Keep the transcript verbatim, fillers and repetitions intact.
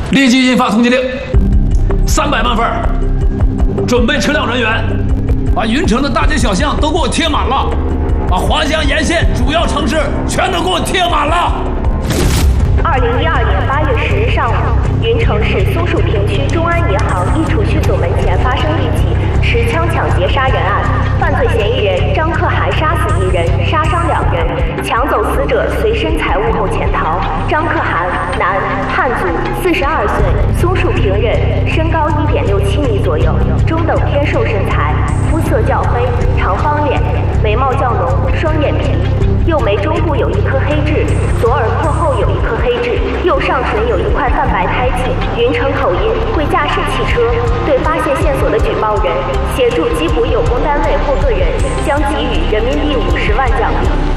立即印发通缉令，三百万份，准备车辆人员，把云城的大街小巷都给我贴满了，把华江沿线主要城市全都给我贴满了。 二零一二年八月十日上午，云城市松树坪区中安银行一储蓄所门前发生一起持枪抢劫杀人案，犯罪嫌疑人张可涵杀死一人，杀伤两人，抢走死者随身财物后潜逃。张可涵，男，汉族，四十二岁，松树坪人，身高一点六七米左右，中等偏瘦身材，肤色较黑，长方脸，眉毛较浓，双眼皮，右眉中部有一颗黑痣，左耳廓后有一颗黑痣，右上唇有一块泛白胎记。云城口音，会驾驶汽车。对发现线索的举报人，协助缉捕有功单位或个人，将给予人民币五十万奖励。